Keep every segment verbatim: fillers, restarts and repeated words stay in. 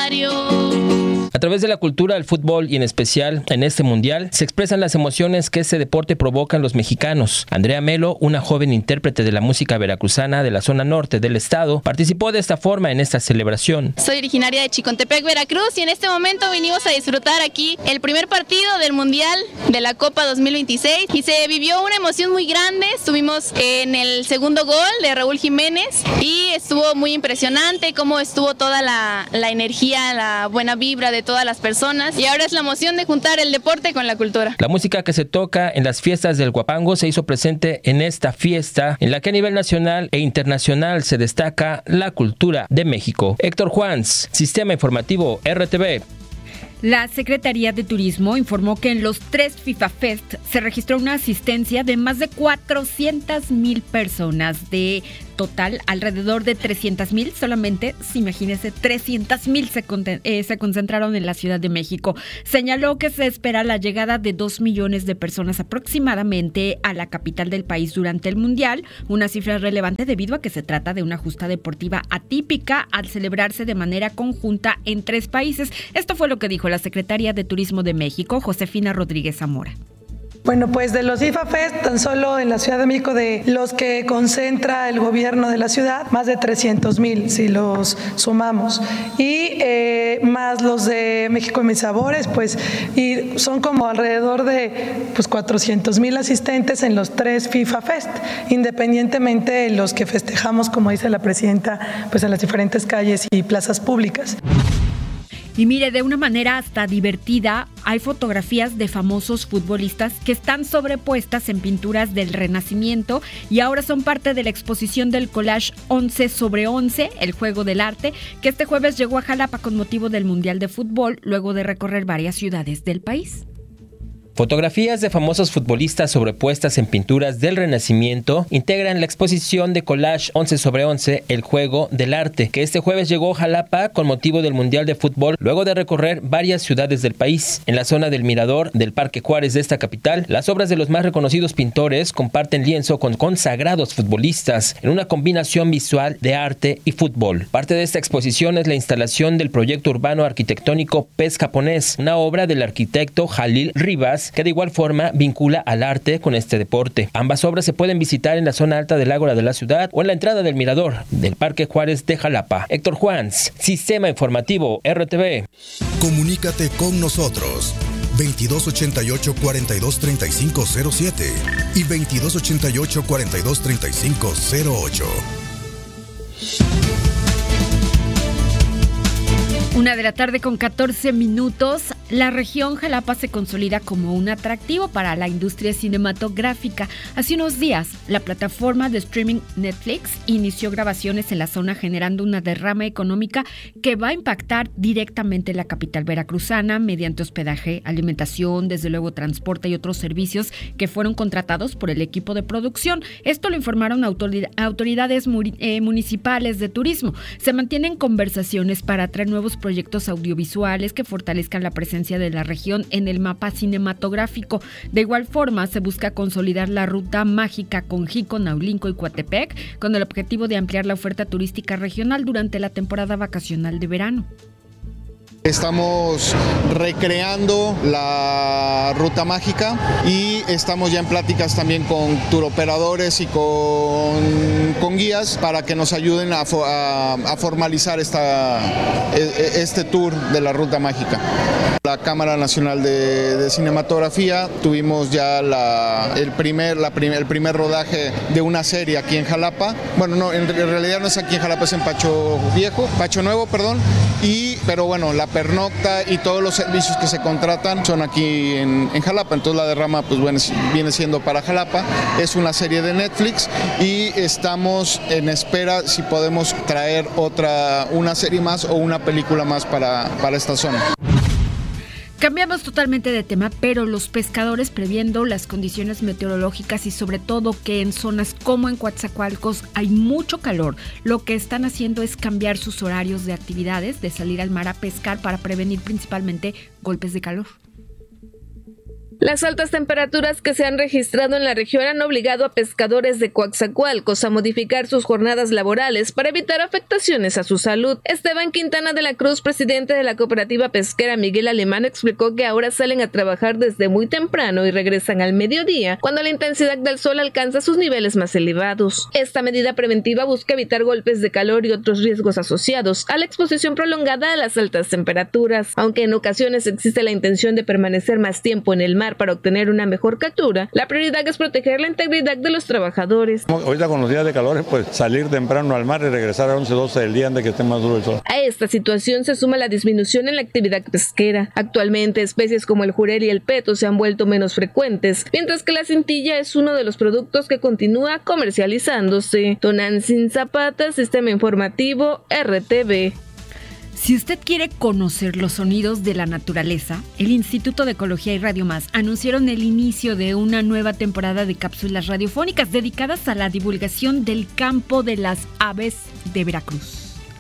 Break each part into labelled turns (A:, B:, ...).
A: diario.
B: A través de la cultura del fútbol y en especial en este mundial, se expresan las emociones que ese deporte provoca en los mexicanos. Andrea Melo, una joven intérprete de la música veracruzana de la zona norte del estado, participó de esta forma en esta celebración.
C: Soy originaria de Chicontepec, Veracruz, y en este momento vinimos a disfrutar aquí el primer partido del Mundial de la Copa dos mil veintiséis y se vivió una emoción muy grande. Estuvimos en el segundo gol de Raúl Jiménez y estuvo muy impresionante cómo estuvo toda la, la energía, la buena vibra de todas las personas, y ahora es la emoción de juntar el deporte con la cultura.
B: La música que se toca en las fiestas del Huapango se hizo presente en esta fiesta, en la que a nivel nacional e internacional se destaca la cultura de México. Héctor Juans, Sistema Informativo R T V.
D: La Secretaría de Turismo informó que en los tres FIFA Fest se registró una asistencia de más de cuatrocientas mil personas. De total, alrededor de trescientas mil, solamente, imagínense, trescientas mil se, eh, se concentraron en la Ciudad de México. Señaló que se espera la llegada de dos millones de personas aproximadamente a la capital del país durante el Mundial, una cifra relevante debido a que se trata de una justa deportiva atípica al celebrarse de manera conjunta en tres países. Esto fue lo que dijo la Secretaria de Turismo de México, Josefina Rodríguez Zamora.
E: Bueno, pues de los FIFA Fest, tan solo en la Ciudad de México, de los que concentra el gobierno de la ciudad, más de trescientos mil, si los sumamos. Y eh, más los de México y Mis Sabores, pues y son como alrededor de pues, cuatrocientos mil asistentes en los tres FIFA Fest, independientemente de los que festejamos, como dice la presidenta, pues en las diferentes calles y plazas públicas.
D: Y mire, de una manera hasta divertida, hay fotografías de famosos futbolistas que están sobrepuestas en pinturas del Renacimiento y ahora son parte de la exposición del collage once sobre once, el juego del arte, que este jueves llegó a Jalapa con motivo del Mundial de Fútbol, luego de recorrer varias ciudades del país.
B: Fotografías de famosos futbolistas sobrepuestas en pinturas del Renacimiento integran la exposición de collage once sobre once, el juego del arte, que este jueves llegó a Jalapa con motivo del Mundial de Fútbol, luego de recorrer varias ciudades del país. En la zona del Mirador del Parque Juárez de esta capital, las obras de los más reconocidos pintores comparten lienzo con consagrados futbolistas en una combinación visual de arte y fútbol. Parte de esta exposición es la instalación del proyecto urbano arquitectónico Pez Japonés, una obra del arquitecto Jalil Rivas, que de igual forma vincula al arte con este deporte. Ambas obras se pueden visitar en la zona alta del Ágora de la ciudad o en la entrada del Mirador del Parque Juárez de Jalapa. Héctor Juans, Sistema Informativo R T V.
F: Comunícate con nosotros veintidós ochenta y ocho, cuarenta y dos, treinta y cinco cero siete y veintidós ochenta y ocho, cuarenta y dos, treinta y cinco cero ocho.
D: Una de la tarde con catorce minutos, la región Jalapa se consolida como un atractivo para la industria cinematográfica. Hace unos días, la plataforma de streaming Netflix inició grabaciones en la zona, generando una derrama económica que va a impactar directamente la capital veracruzana mediante hospedaje, alimentación, desde luego transporte y otros servicios que fueron contratados por el equipo de producción. Esto lo informaron autoridades municipales de turismo. Se mantienen conversaciones para atraer nuevos proyectos audiovisuales que fortalezcan la presencia de la región en el mapa cinematográfico. De igual forma, se busca consolidar la ruta mágica Conjico, Naulinco y Coatepec con el objetivo de ampliar la oferta turística regional durante la temporada vacacional de verano.
G: Estamos recreando la ruta mágica y estamos ya en pláticas también con turoperadores y con, con guías para que nos ayuden a, a, a formalizar esta, este tour de la ruta mágica. La Cámara Nacional de, de Cinematografía, tuvimos ya la, el, primer, la prim, el primer rodaje de una serie aquí en Jalapa. Bueno, no, en realidad no es aquí en Jalapa, es en Pacho Viejo, Pacho Nuevo, perdón. Y, pero bueno, la pernocta y todos los servicios que se contratan son aquí en, en Jalapa. Entonces la derrama pues bueno, viene siendo para Jalapa. Es una serie de Netflix y estamos en espera si podemos traer otra, una serie más o una película más para, para esta zona.
D: Cambiamos totalmente de tema, pero los pescadores, previendo las condiciones meteorológicas y sobre todo que en zonas como en Coatzacoalcos hay mucho calor, lo que están haciendo es cambiar sus horarios de actividades, de salir al mar a pescar para prevenir principalmente golpes de calor.
A: Las altas temperaturas que se han registrado en la región han obligado a pescadores de Coatzacoalcos a modificar sus jornadas laborales para evitar afectaciones a su salud. Esteban Quintana de la Cruz, presidente de la cooperativa pesquera Miguel Alemán, explicó que ahora salen a trabajar desde muy temprano y regresan al mediodía, cuando la intensidad del sol alcanza sus niveles más elevados. Esta medida preventiva busca evitar golpes de calor y otros riesgos asociados a la exposición prolongada a las altas temperaturas. Aunque en ocasiones existe la intención de permanecer más tiempo en el mar para obtener una mejor captura, la prioridad es proteger la integridad de los trabajadores.
H: Ahorita con los días de calor, pues salir temprano al mar y regresar a once, doce del día antes que esté más duro el sol.
A: A esta situación se suma la disminución en la actividad pesquera. Actualmente, especies como el jurel y el peto se han vuelto menos frecuentes, mientras que la cintilla es uno de los productos que continúa comercializándose. Tonantzin Zapata, Sistema Informativo, R T V.
D: Si usted quiere conocer los sonidos de la naturaleza, el Instituto de Ecología y Radio Más anunciaron el inicio de una nueva temporada de cápsulas radiofónicas dedicadas a la divulgación del campo de las aves de Veracruz.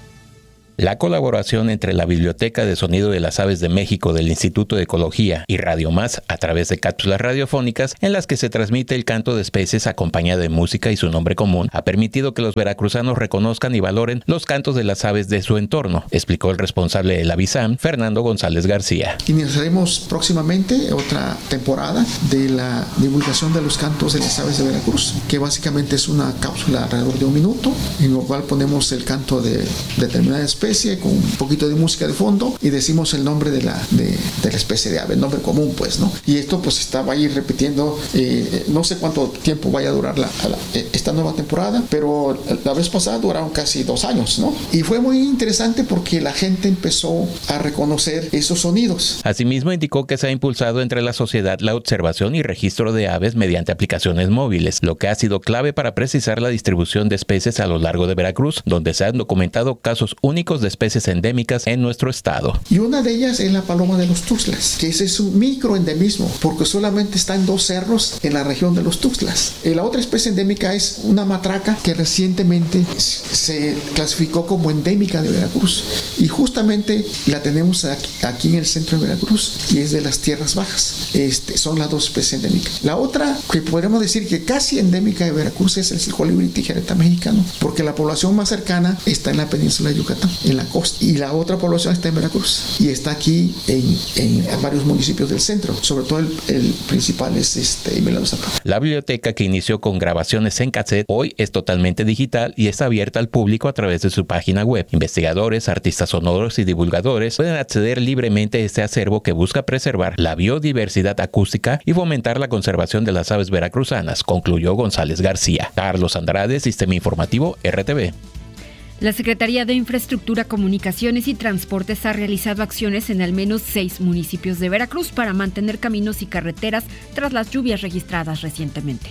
B: La colaboración entre la Biblioteca de Sonido de las Aves de México del Instituto de Ecología y Radio Más a través de cápsulas radiofónicas en las que se transmite el canto de especies acompañada de música y su nombre común ha permitido que los veracruzanos reconozcan y valoren los cantos de las aves de su entorno, explicó el responsable de la BISAM, Fernando González García.
I: Iniciaremos próximamente otra temporada de la divulgación de los cantos de las aves de Veracruz, que básicamente es una cápsula alrededor de un minuto, en lo cual ponemos el canto de determinada especie con un poquito de música de fondo y decimos el nombre de la, de, de la especie de ave, el nombre común, pues, ¿no? Y esto pues está, va a ir repitiendo, eh, no sé cuánto tiempo vaya a durar la, la, esta nueva temporada, pero la vez pasada duraron casi dos años, ¿no? Y fue muy interesante porque la gente empezó a reconocer esos sonidos.
B: Asimismo, indicó que se ha impulsado entre la sociedad la observación y registro de aves mediante aplicaciones móviles, lo que ha sido clave para precisar la distribución de especies a lo largo de Veracruz, donde se han documentado casos únicos de especies endémicas en nuestro estado.
I: Y una de ellas es la paloma de los Tuxtlas, que ese es un microendemismo, porque solamente está en dos cerros en la región de los Tuxtlas. La otra especie endémica es una matraca que recientemente se clasificó como endémica de Veracruz, y justamente la tenemos aquí, aquí en el centro de Veracruz, y es de las tierras bajas. Este, son las dos especies endémicas. La otra, que podríamos decir que casi endémica de Veracruz, es el colibrí tijereta mexicano, porque la población más cercana está en la península de Yucatán, en la costa, y la otra población está en Veracruz y está aquí en, en, en varios municipios del centro, sobre todo el, el principal es este Emiliano Zapata.
B: La biblioteca, que inició con grabaciones en cassette, hoy es totalmente digital y está abierta al público a través de su página web. Investigadores, artistas sonoros y divulgadores pueden acceder libremente a este acervo que busca preservar la biodiversidad acústica y fomentar la conservación de las aves veracruzanas, concluyó González García. Carlos Andrade, Sistema Informativo, R T V.
D: La Secretaría de Infraestructura, Comunicaciones y Transportes ha realizado acciones en al menos seis municipios de Veracruz para mantener caminos y carreteras tras las lluvias registradas recientemente.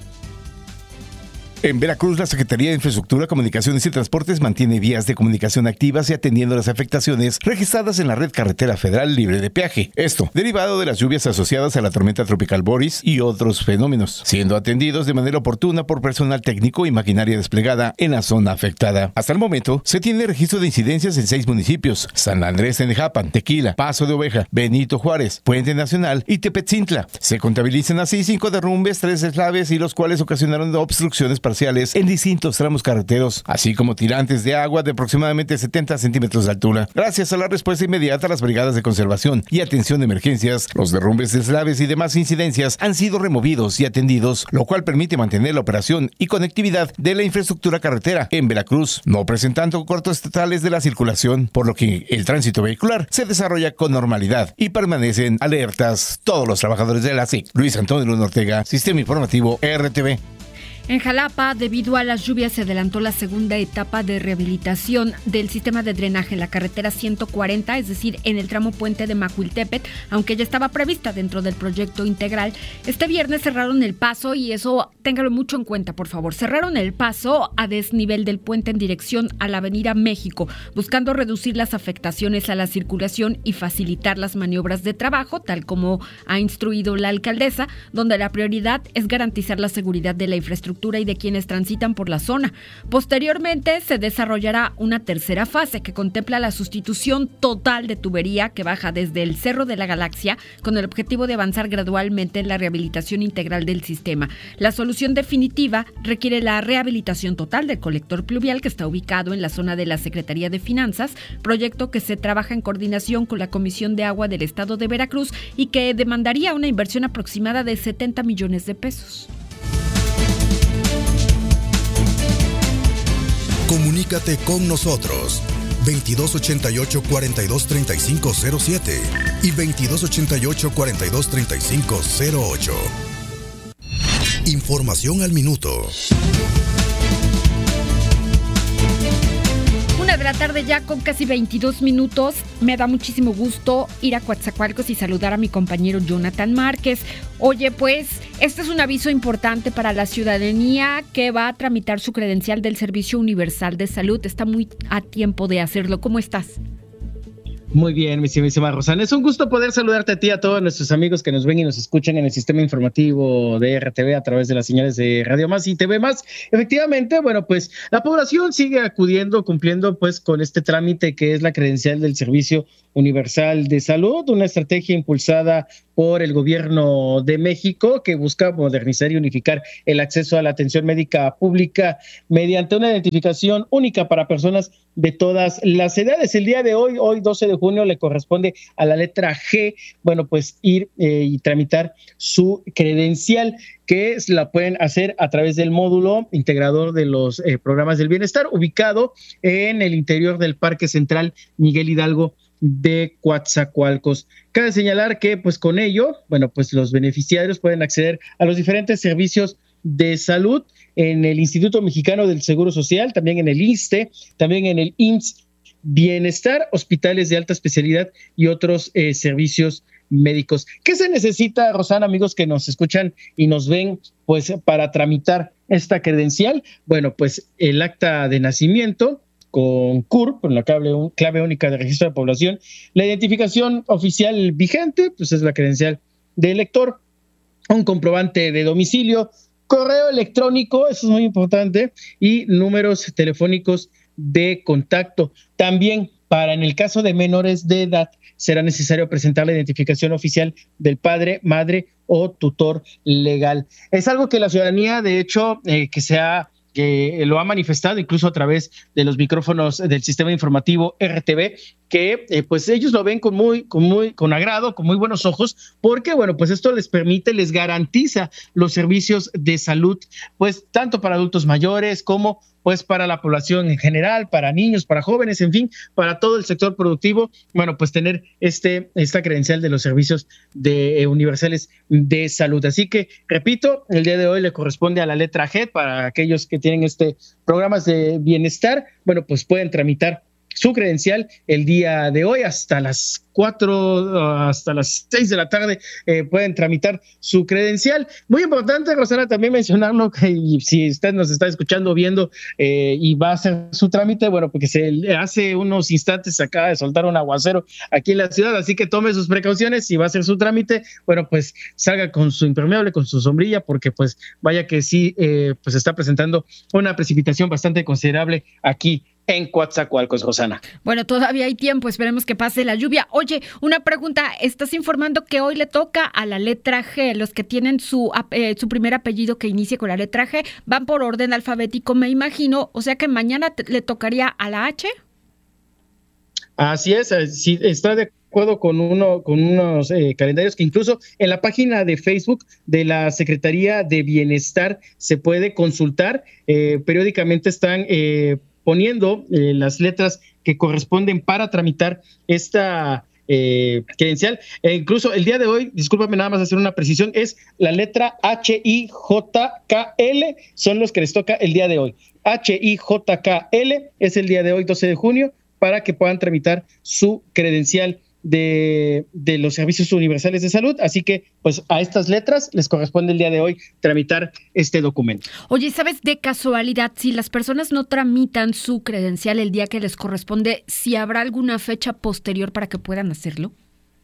J: En Veracruz, la Secretaría de Infraestructura, Comunicaciones y Transportes mantiene vías de comunicación activas y atendiendo las afectaciones registradas en la red carretera federal libre de peaje. Esto, derivado de las lluvias asociadas a la tormenta tropical Boris y otros fenómenos, siendo atendidos de manera oportuna por personal técnico y maquinaria desplegada en la zona afectada. Hasta el momento, se tiene registro de incidencias en seis municipios: San Andrés Tenejapan, Tequila, Paso de Oveja, Benito Juárez, Puente Nacional y Tepetzintla. Se contabilizan así cinco derrumbes, tres deslaves, y los cuales ocasionaron obstrucciones parciales en distintos tramos carreteros, así como tirantes de agua de aproximadamente setenta centímetros de altura. Gracias a la respuesta inmediata a las brigadas de conservación y atención de emergencias, los derrumbes, deslaves y demás incidencias han sido removidos y atendidos, lo cual permite mantener la operación y conectividad de la infraestructura carretera en Veracruz, no presentando cortes totales de la circulación, por lo que el tránsito vehicular se desarrolla con normalidad y permanecen alertas todos los trabajadores de la S I C. Luis Antonio Luna Ortega, Sistema Informativo, R T V.
D: En Jalapa, debido a las lluvias, se adelantó la segunda etapa de rehabilitación del sistema de drenaje en la carretera ciento cuarenta, es decir, en el tramo Puente de Macuiltepet, aunque ya estaba prevista dentro del proyecto integral. Este viernes cerraron el paso, y eso téngalo mucho en cuenta, por favor. Cerraron el paso a desnivel del puente en dirección a la Avenida México, buscando reducir las afectaciones a la circulación y facilitar las maniobras de trabajo, tal como ha instruido la alcaldesa, donde la prioridad es garantizar la seguridad de la infraestructura infraestructura y de quienes transitan por la zona. Posteriormente se desarrollará una tercera fase que contempla la sustitución total de tubería que baja desde el Cerro de la Galaxia con el objetivo de avanzar gradualmente en la rehabilitación integral del sistema. La solución definitiva requiere la rehabilitación total del colector pluvial que está ubicado en la zona de la Secretaría de Finanzas, proyecto que se trabaja en coordinación con la Comisión de Agua del Estado de Veracruz y que demandaría una inversión aproximada de setenta millones de pesos.
F: Comunícate con nosotros veintidós ochenta y ocho, cuarenta y dos, treinta y cinco cero siete y veintidós ochenta y ocho, cuarenta y dos, treinta y cinco cero ocho. Información al minuto.
D: Una de la tarde ya con casi veintidós minutos. Me da muchísimo gusto ir a Coatzacoalcos y saludar a mi compañero Jonathan Márquez. Oye, pues, este es un aviso importante para la ciudadanía que va a tramitar su credencial del Servicio Universal de Salud. Está muy a tiempo de hacerlo. ¿Cómo estás?
K: Muy bien, mi estimada Rosana. Es un gusto poder saludarte a ti y a todos nuestros amigos que nos ven y nos escuchan en el sistema informativo de R T V a través de las señales de Radio Más y T V Más. Efectivamente, bueno, pues la población sigue acudiendo, cumpliendo pues con este trámite que es la credencial del Servicio Universal de Salud, una estrategia impulsada por el gobierno de México que busca modernizar y unificar el acceso a la atención médica pública mediante una identificación única para personas de todas las edades. El día de hoy, hoy doce de junio, le corresponde a la letra G, bueno, pues ir eh, y tramitar su credencial, que la pueden hacer a través del módulo integrador de los eh, programas del bienestar, ubicado en el interior del Parque Central Miguel Hidalgo de Coatzacoalcos. Cabe señalar que pues con ello, bueno, pues los beneficiarios pueden acceder a los diferentes servicios de salud en el Instituto Mexicano del Seguro Social, también en el I S S S S T E, también en el I M S S Bienestar, hospitales de alta especialidad y otros eh, servicios médicos. ¿Qué se necesita, Rosana, amigos que nos escuchan y nos ven, pues para tramitar esta credencial? Bueno, pues el acta de nacimiento con C U R, con la clave, clave única de registro de población, la identificación oficial vigente, pues es la credencial de elector, un comprobante de domicilio, correo electrónico, eso es muy importante, y números telefónicos de contacto. También, para en el caso de menores de edad, será necesario presentar la identificación oficial del padre, madre o tutor legal. Es algo que la ciudadanía, de hecho, eh, que se ha que lo ha manifestado incluso a través de los micrófonos del sistema informativo R T V, que eh, pues ellos lo ven con muy, con muy, con agrado, con muy buenos ojos, porque bueno, pues esto les permite, les garantiza los servicios de salud, pues tanto para adultos mayores como pues para la población en general, para niños, para jóvenes, en fin, para todo el sector productivo, bueno, pues tener este esta credencial de los servicios de eh, universales de salud. Así que, repito, el día de hoy le corresponde a la letra G para aquellos que tienen este programas de bienestar, bueno, pues pueden tramitar su credencial el día de hoy hasta las cuatro, hasta las seis de la tarde eh, pueden tramitar su credencial. Muy importante, Rosana, también mencionarlo, que si usted nos está escuchando, viendo eh, y va a hacer su trámite, bueno, porque se hace unos instantes se acaba de soltar un aguacero aquí en la ciudad, así que tome sus precauciones. Si va a hacer su trámite, bueno, pues salga con su impermeable, con su sombrilla, porque pues vaya que sí, eh, pues está presentando una precipitación bastante considerable aquí en Coatzacoalcos, Rosana.
D: Bueno, todavía hay tiempo, esperemos que pase la lluvia. Oye, una pregunta, estás informando que hoy le toca a la letra G, los que tienen su, eh, su primer apellido que inicie con la letra G, van por orden alfabético, me imagino, o sea que mañana te, le tocaría a la H.
K: Así es, sí, está de acuerdo con uno con unos eh, calendarios que incluso en la página de Facebook de la Secretaría de Bienestar se puede consultar, eh, periódicamente están eh, poniendo eh, las letras que corresponden para tramitar esta eh, credencial. E incluso el día de hoy, discúlpame nada más hacer una precisión, es la letra H I J K L, son los que les toca el día de hoy. H I J K L es el día de hoy, doce de junio, para que puedan tramitar su credencial de, de los servicios universales de salud. Así que, pues, a estas letras les corresponde el día de hoy tramitar este documento.
D: Oye, ¿sabes de casualidad si las personas no tramitan su credencial el día que les corresponde, si habrá alguna fecha posterior para que puedan hacerlo?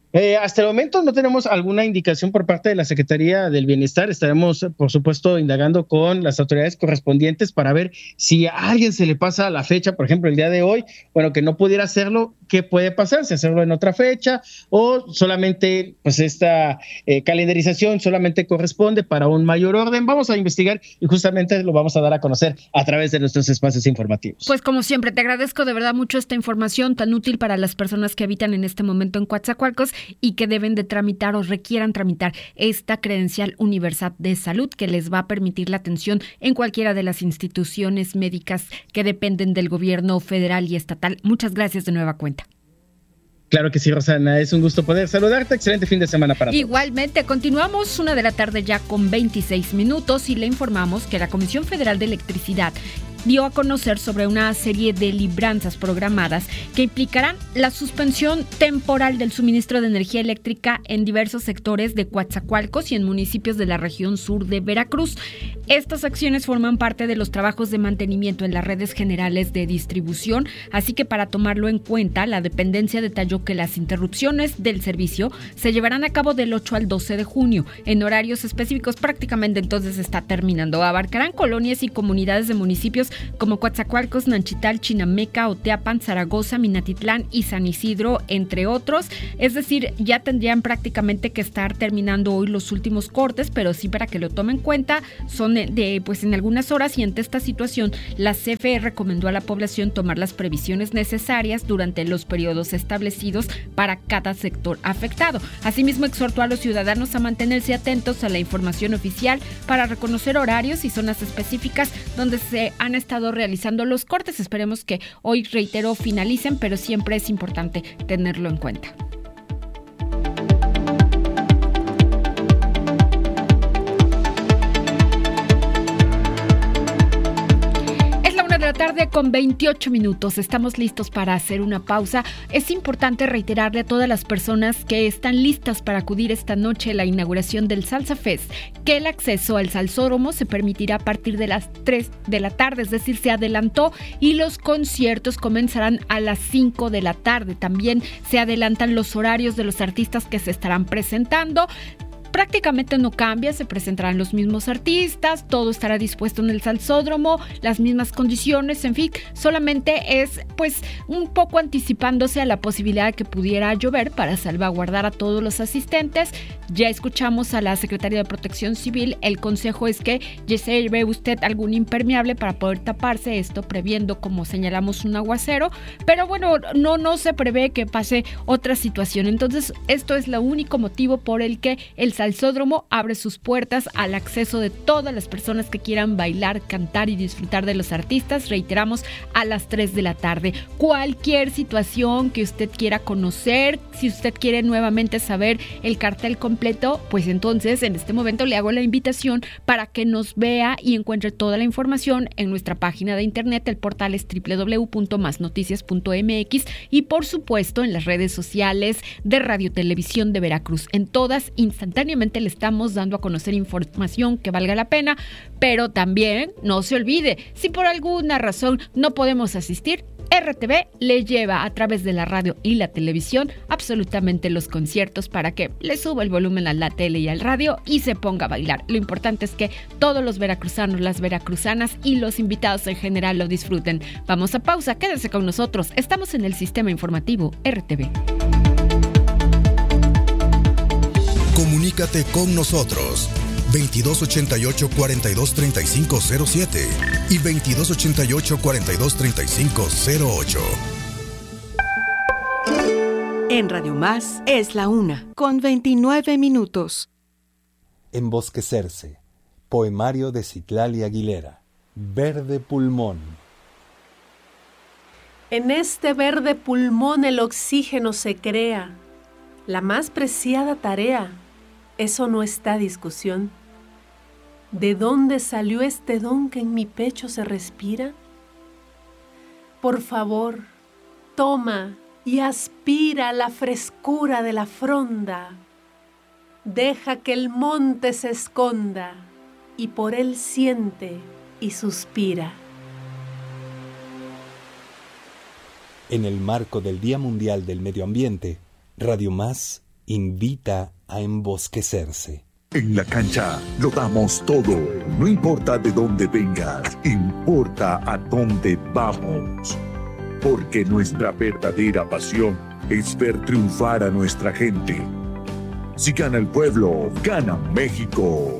K: Eh, hasta el momento no tenemos alguna indicación por parte de la Secretaría del Bienestar. Estaremos, por supuesto, indagando con las autoridades correspondientes para ver si a alguien se le pasa la fecha, por ejemplo, el día de hoy, bueno, que no pudiera hacerlo, ¿qué puede pasar? Si hacerlo en otra fecha o solamente, pues esta eh, calendarización solamente corresponde para un mayor orden. Vamos a investigar y justamente lo vamos a dar a conocer a través de nuestros espacios informativos.
D: Pues como siempre, te agradezco de verdad mucho esta información tan útil para las personas que habitan en este momento en Coatzacoalcos y que deben de tramitar o requieran tramitar esta credencial universal de salud que les va a permitir la atención en cualquiera de las instituciones médicas que dependen del gobierno federal y estatal. Muchas gracias de nueva cuenta.
K: Claro que sí, Rosana, es un gusto poder saludarte. Excelente fin de semana para todos.
D: Igualmente, continuamos una de la tarde ya con veintiséis minutos y le informamos que la Comisión Federal de Electricidad dio a conocer sobre una serie de libranzas programadas que implicarán la suspensión temporal del suministro de energía eléctrica en diversos sectores de Coatzacoalcos y en municipios de la región sur de Veracruz. Estas acciones forman parte de los trabajos de mantenimiento en las redes generales de distribución, así que para tomarlo en cuenta, la dependencia detalló que las interrupciones del servicio se llevarán a cabo del ocho al doce de junio, en horarios específicos. Prácticamente entonces está terminando. Abarcarán colonias y comunidades de municipios como Coatzacoalcos, Nanchital, Chinameca, Oteapan, Zaragoza, Minatitlán y San Isidro, entre otros. Es decir, ya tendrían prácticamente que estar terminando hoy los últimos cortes, pero sí, para que lo tomen en cuenta, son de pues en algunas horas, y ante esta situación la C F E recomendó a la población tomar las previsiones necesarias durante los periodos establecidos para cada sector afectado. Asimismo, exhortó a los ciudadanos a mantenerse atentos a la información oficial para reconocer horarios y zonas específicas donde se han estado realizando los cortes. Esperemos que hoy, reitero, finalicen, pero siempre es importante tenerlo en cuenta. De la tarde con veintiocho minutos. Estamos listos para hacer una pausa. Es importante reiterarle a todas las personas que están listas para acudir esta noche a la inauguración del Salsa Fest que el acceso al salsódromo se permitirá a partir de las tres de la tarde, es decir, se adelantó, y los conciertos comenzarán a las cinco de la tarde. También se adelantan los horarios de los artistas que se estarán presentando. Prácticamente no cambia, se presentarán los mismos artistas, todo estará dispuesto en el salsódromo, las mismas condiciones, en fin, solamente es pues un poco anticipándose a la posibilidad de que pudiera llover para salvaguardar a todos los asistentes. Ya escuchamos a la Secretaría de Protección Civil, el consejo es que ya se lleve usted algún impermeable para poder taparse, esto previendo, como señalamos, un aguacero, pero bueno, no, no se prevé que pase otra situación. Entonces, esto es el único motivo por el que el Salsódromo abre sus puertas al acceso de todas las personas que quieran bailar, cantar y disfrutar de los artistas. Reiteramos, a las tres de la tarde. Cualquier situación que usted quiera conocer, si usted quiere nuevamente saber el cartel completo, pues entonces en este momento le hago la invitación para que nos vea y encuentre toda la información en nuestra página de internet. El portal es doble u doble u doble u punto más noticias punto eme equis y por supuesto en las redes sociales de Radio Televisión de Veracruz. En todas, instantáneamente le estamos dando a conocer información que valga la pena, pero también no se olvide, si por alguna razón no podemos asistir, R T V le lleva a través de la radio y la televisión absolutamente los conciertos para que le suba el volumen a la tele y al radio y se ponga a bailar. Lo importante es que todos los veracruzanos, las veracruzanas y los invitados en general lo disfruten. Vamos a pausa, quédense con nosotros. Estamos en el sistema informativo R T V.
F: Comunícate con nosotros veintidós ochenta y ocho, cuarenta y dos, treinta y cinco cero siete y veintidós ochenta y ocho, cuarenta y dos, treinta y cinco cero ocho.
L: En Radio Más es la una, con veintinueve minutos.
M: Embosquecerse. Poemario de Citlali Aguilera. Verde pulmón.
N: En este verde pulmón el oxígeno se crea, la más preciada tarea. Eso no está a discusión. ¿De dónde salió este don que en mi pecho se respira? Por favor, toma y aspira la frescura de la fronda. Deja que el monte se esconda y por él siente y suspira.
M: En el marco del Día Mundial del Medio Ambiente, Radio Más invita a embosquecerse.
O: En la cancha lo damos todo, no importa de dónde vengas, importa a dónde vamos. Porque nuestra verdadera pasión es ver triunfar a nuestra gente. Si gana el pueblo, gana México.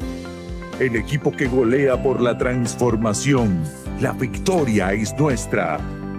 O: El equipo que golea por la transformación, la victoria es nuestra.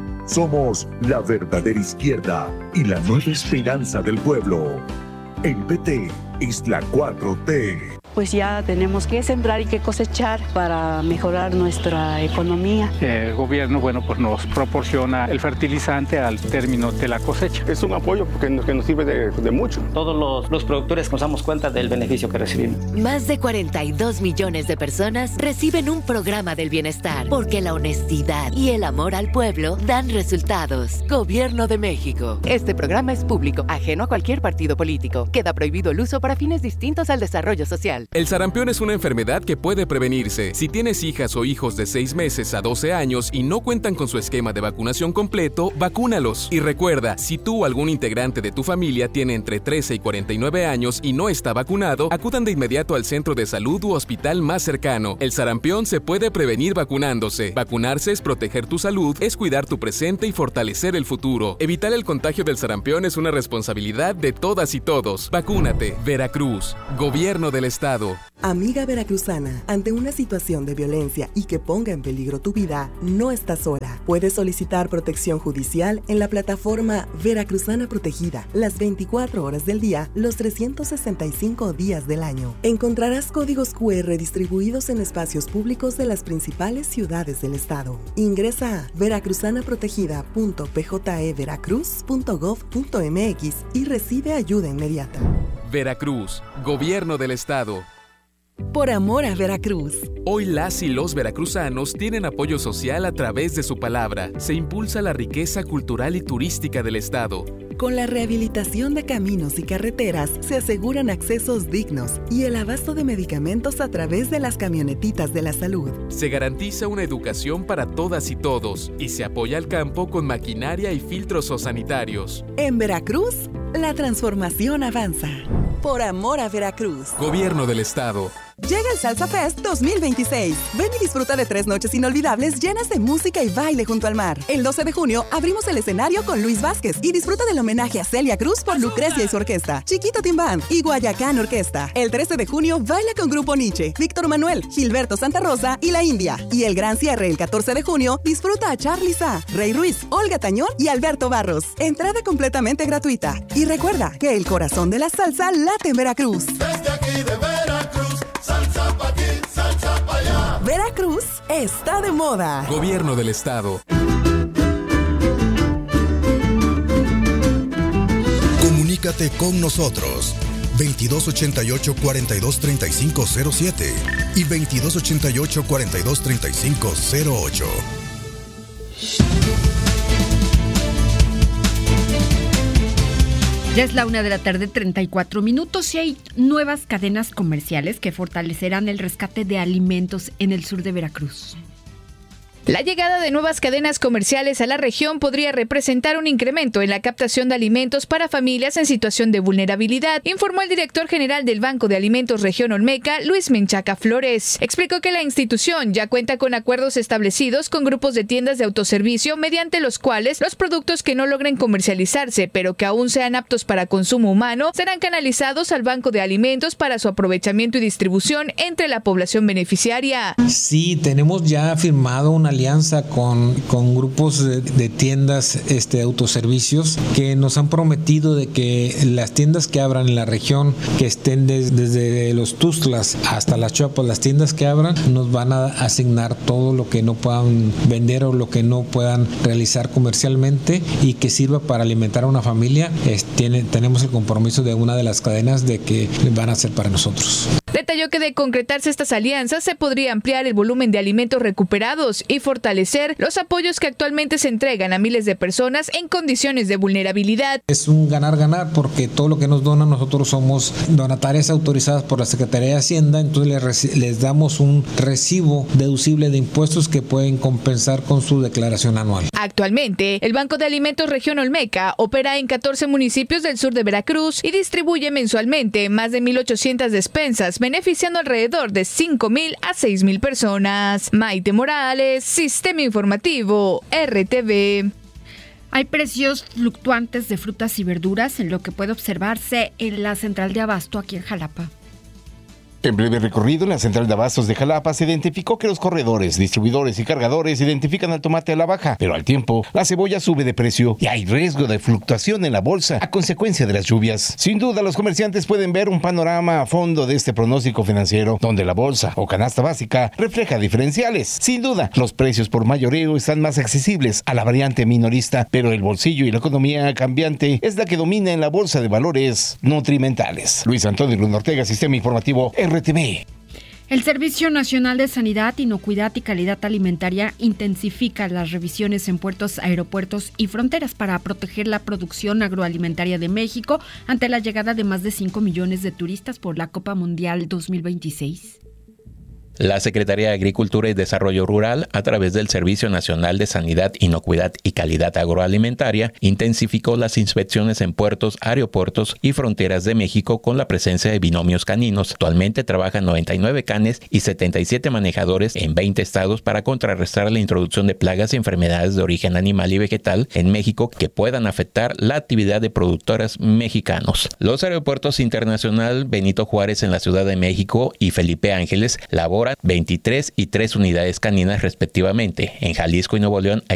O: Somos la verdadera izquierda y la nueva esperanza del pueblo. El P T es la cuatro T.
P: Pues ya tenemos que sembrar y que cosechar para mejorar nuestra economía.
Q: El gobierno, bueno, pues nos proporciona el fertilizante al término de la cosecha.
R: Es un apoyo porque nos, que nos sirve de, de mucho.
S: Todos los, los productores nos damos cuenta del beneficio que recibimos.
T: Más de cuarenta y dos millones de personas reciben un programa del bienestar porque la honestidad y el amor al pueblo dan resultados. Gobierno de México.
U: Este programa es público, ajeno a cualquier partido político. Queda prohibido el uso para fines distintos al desarrollo social.
V: El sarampión es una enfermedad que puede prevenirse. Si tienes hijas o hijos de seis meses a doce años y no cuentan con su esquema de vacunación completo, vacúnalos. Y recuerda, si tú o algún integrante de tu familia tiene entre trece y cuarenta y nueve años y no está vacunado, acudan de inmediato al centro de salud u hospital más cercano. El sarampión se puede prevenir vacunándose. Vacunarse es proteger tu salud, es cuidar tu presente y fortalecer el futuro. Evitar el contagio del sarampión es una responsabilidad de todas y todos. Vacúnate. Veracruz. Gobierno del Estado.
W: Amiga veracruzana, ante una situación de violencia y que ponga en peligro tu vida, no estás sola. Puedes solicitar protección judicial en la plataforma Veracruzana Protegida, las veinticuatro horas del día, los trescientos sesenta y cinco días del año. Encontrarás códigos cu erre distribuidos en espacios públicos de las principales ciudades del estado. Ingresa a veracruzana protegida punto p j e veracruz punto gov punto m x y recibe ayuda inmediata.
V: Veracruz, Gobierno del Estado.
W: Por amor a Veracruz.
V: Hoy las y los veracruzanos tienen apoyo social a través de su palabra. Se impulsa la riqueza cultural y turística del estado.
W: Con la rehabilitación de caminos y carreteras se aseguran accesos dignos y el abasto de medicamentos a través de las camionetitas de la salud.
V: Se garantiza una educación para todas y todos y se apoya al campo con maquinaria y filtros sanitarios.
W: En Veracruz, la transformación avanza. Por amor a Veracruz.
V: Gobierno del Estado.
W: Llega el Salsa Fest dos mil veintiséis. Ven y disfruta de tres noches inolvidables llenas de música y baile junto al mar. El doce de junio abrimos el escenario con Luis Vázquez y disfruta del homenaje a Celia Cruz por Lucrecia y su orquesta, Chiquito Team Band y Guayacán Orquesta. El trece de junio baila con Grupo Nietzsche, Víctor Manuel, Gilberto Santa Rosa y La India. Y el gran cierre el catorce de junio disfruta a Charly Sa, Rey Ruiz, Olga Tañón y Alberto Barros. Entrada completamente gratuita. Y recuerda que el corazón de la salsa late en Veracruz.
X: Desde aquí de Veracruz, salsa pa' aquí, salsa pa' allá.
W: Veracruz está de moda.
V: Gobierno del Estado.
F: Comunícate con nosotros. veintidós ochenta y ocho, cuarenta y dos, treinta y cinco cero siete y veintidós ochenta y ocho, cuarenta y dos, treinta y cinco cero ocho.
D: Ya es la una de la tarde, treinta y cuatro minutos, y hay nuevas cadenas comerciales que fortalecerán el rescate de alimentos en el sur de Veracruz.
A: La llegada de nuevas cadenas comerciales a la región podría representar un incremento en la captación de alimentos para familias en situación de vulnerabilidad, informó el director general del Banco de Alimentos Región Olmeca, Luis Menchaca Flores. Explicó que la institución ya cuenta con acuerdos establecidos con grupos de tiendas de autoservicio mediante los cuales los productos que no logren comercializarse, pero que aún sean aptos para consumo humano, serán canalizados al Banco de Alimentos para su aprovechamiento y distribución entre la población beneficiaria.
Y: Sí, tenemos ya firmado una alianza con, con grupos de, de tiendas este, autoservicios que nos han prometido de que las tiendas que abran en la región, que estén des, desde los Tuxtlas hasta las Chiapas, las tiendas que abran, nos van a asignar todo lo que no puedan vender o lo que no puedan realizar comercialmente y que sirva para alimentar a una familia. Es, tiene, tenemos el compromiso de una de las cadenas de que van a ser para nosotros.
A: Detalló que de concretarse estas alianzas se podría ampliar el volumen de alimentos recuperados y fortalecer los apoyos que actualmente se entregan a miles de personas en condiciones de vulnerabilidad.
Y: Es un ganar-ganar porque todo lo que nos donan, nosotros somos donatarias autorizadas por la Secretaría de Hacienda, entonces les, les damos un recibo deducible de impuestos que pueden compensar con su declaración anual.
A: Actualmente, el Banco de Alimentos Región Olmeca opera en catorce municipios del sur de Veracruz y distribuye mensualmente más de mil ochocientas despensas, beneficiando alrededor de cinco mil a seis mil personas. Maite Morales, Sistema Informativo, R T V.
D: Hay precios fluctuantes de frutas y verduras en lo que puede observarse en la central de abasto aquí en Jalapa.
J: En breve recorrido en la central de abastos de Jalapa se identificó que los corredores, distribuidores y cargadores identifican al tomate a la baja, pero al tiempo la cebolla sube de precio y hay riesgo de fluctuación en la bolsa a consecuencia de las lluvias. Sin duda los comerciantes pueden ver un panorama a fondo de este pronóstico financiero donde la bolsa o canasta básica refleja diferenciales. Sin duda los precios por mayoreo están más accesibles a la variante minorista, pero el bolsillo y la economía cambiante es la que domina en la bolsa de valores nutrimentales. Luis Antonio Luna Ortega, Sistema Informativo R T V.
D: El Servicio Nacional de Sanidad, Inocuidad y Calidad Alimentaria intensifica las revisiones en puertos, aeropuertos y fronteras para proteger la producción agroalimentaria de México ante la llegada de más de cinco millones de turistas por la Copa Mundial dos mil veintiséis.
B: La Secretaría de Agricultura y Desarrollo Rural, a través del Servicio Nacional de Sanidad, Inocuidad y Calidad Agroalimentaria, intensificó las inspecciones en puertos, aeropuertos y fronteras de México con la presencia de binomios caninos. Actualmente trabajan noventa y nueve canes y setenta y siete manejadores en veinte estados para contrarrestar la introducción de plagas y enfermedades de origen animal y vegetal en México que puedan afectar la actividad de productoras mexicanos. Los aeropuertos internacional Benito Juárez en la Ciudad de México y Felipe Ángeles laboran veintitrés y tres unidades caninas respectivamente. En Jalisco y Nuevo León hay